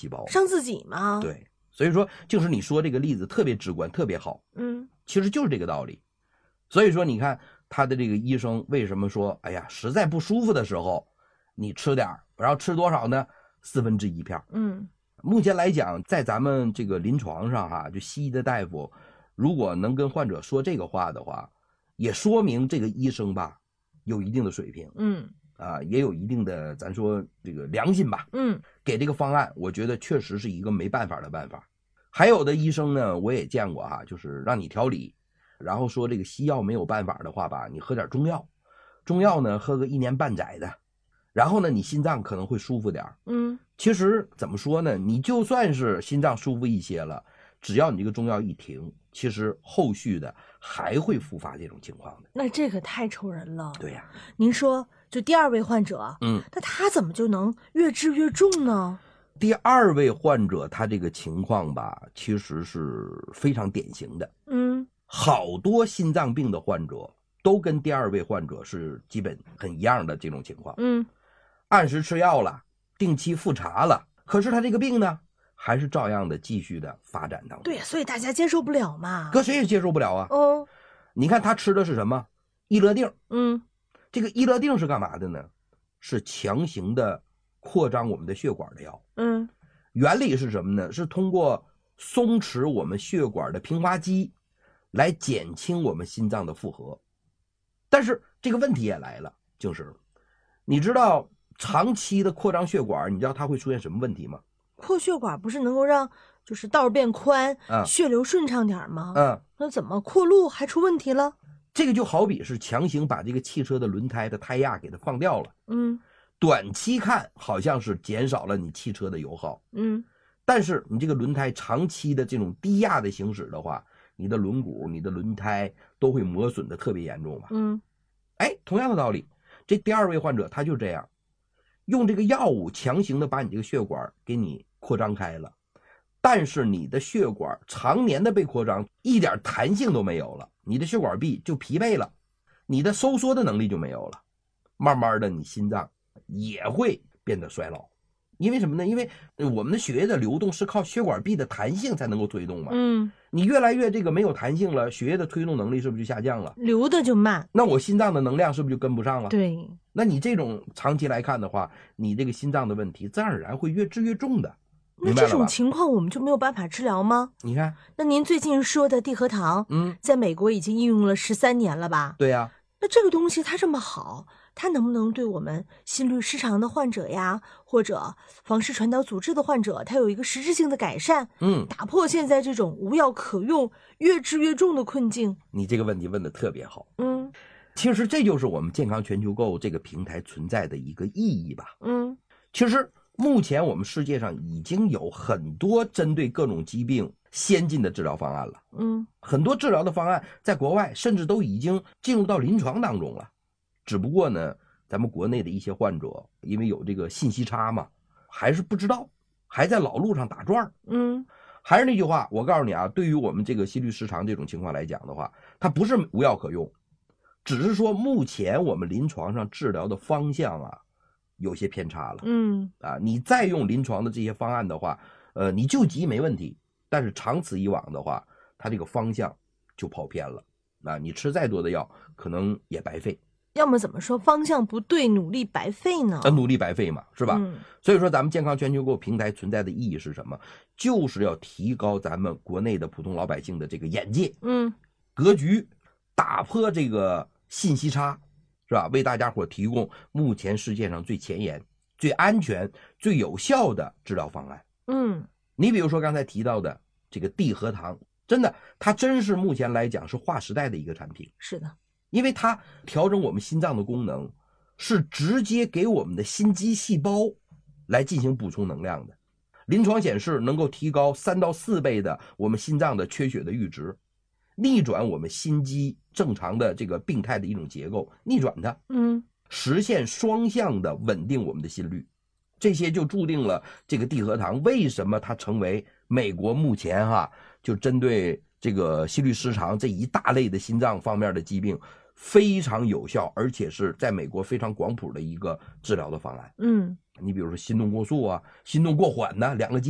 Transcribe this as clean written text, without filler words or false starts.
细胞， 伤自己吗？ 对，所以说就是你说这个例子特别直观，特别好。其实就是这个道理。所以说你看他的这个医生为什么说，哎呀，实在不舒服的时候你吃点，然后吃多少呢？1/4片。目前来讲，在咱们这个临床上哈，就西医的大夫如果能跟患者说这个话的话，也说明这个医生吧有一定的水平，也有一定的咱说这个良心吧，给这个方案，我觉得确实是一个没办法的办法。还有的医生呢，我也见过哈，就是让你调理，然后说这个西药没有办法的话吧，你喝点中药，中药呢喝个1年半载的，然后呢你心脏可能会舒服点。其实怎么说呢，你就算是心脏舒服一些了，只要你这个中药一停，其实后续的还会复发这种情况的。 那这可太愁人了。 对呀。 您说就第2位患者，那他怎么就能越治越重呢？ 第2位患者他这个情况吧，其实是非常典型的。好多心脏病的患者都跟第2位患者是基本很一样的这种情况。按时吃药了，定期复查了，可是他这个病呢还是照样的继续的发展当中。 对，所以大家接受不了嘛。 搁谁也接受不了啊。你看他吃的是什么？益乐定。这个益乐定是干嘛的呢？是强行的扩张我们的血管的药。原理是什么呢？是通过松弛我们血管的平滑肌来减轻我们心脏的负荷。但是这个问题也来了，就是你知道长期的扩张血管，你知道它会出现什么问题吗？ 扩血管不是能够让就是道变宽，血流顺畅点吗？那怎么扩路还出问题了？ 这个就好比是强行把这个汽车的轮胎的胎压给它放掉了。短期看好像是减少了你汽车的油耗。但是你这个轮胎长期的这种低压的行驶的话，你的轮毂、你的轮胎都会磨损的特别严重吧。同样的道理，这第2位患者他就这样，用这个药物强行的把你这个血管给你扩张开了，但是你的血管常年的被扩张，一点弹性都没有了，你的血管壁就疲惫了，你的收缩的能力就没有了，慢慢的你心脏也会变得衰老。因为什么呢？因为我们的血液的流动是靠血管壁的弹性才能够推动嘛。你越来越这个没有弹性了，血液的推动能力是不是就下降了？ 流的就慢。 那我心脏的能量是不是就跟不上了？ 对。 那你这种长期来看的话，你这个心脏的问题自然而然会越治越重的。 那这种情况我们就没有办法治疗吗？ 你看， 那您最近说的地核糖，在美国已经应用了13年了吧？ 对呀。 那这个东西它这么好，它能不能对我们心律失常的患者呀，或者房室传导阻滞的患者，它有一个实质性的改善？打破现在这种无药可用、越治越重的困境。 你这个问题问得特别好。其实这就是我们健康全球购这个平台存在的一个意义吧。其实目前我们世界上已经有很多针对各种疾病先进的治疗方案了。很多治疗的方案在国外甚至都已经进入到临床当中了。只不过呢，咱们国内的一些患者因为有这个信息差嘛，还是不知道，还在老路上打转。还是那句话，我告诉你啊，对于我们这个心律失常这种情况来讲的话，它不是无药可用，只是说目前我们临床上治疗的方向啊有些偏差了。你再用临床的这些方案的话，你救急没问题，但是长此以往的话，它这个方向就跑偏了。你吃再多的药可能也白费。 要么怎么说方向不对，努力白费呢？ 努力白费嘛，是吧？所以说咱们健康全球购平台存在的意义是什么？就是要提高咱们国内的普通老百姓的这个眼界，格局，打破这个信息差，是吧？为大家伙提供目前世界上最前沿、最安全、最有效的治疗方案。你比如说刚才提到的这个地核糖，真的，它真是目前来讲是划时代的一个产品。 是的。 因为它调整我们心脏的功能，是直接给我们的心肌细胞来进行补充能量的。临床显示能够提高3到4倍的我们心脏的缺血的阈值，逆转我们心肌正常的这个病态的一种结构，逆转它，实现双向的稳定我们的心率。这些就注定了这个地核糖为什么它成为美国目前就针对这个心律失常这一大类的心脏方面的疾病非常有效，而且是在美国非常广谱的一个治疗的方案。你比如说心动过速啊，心动过缓呢，两个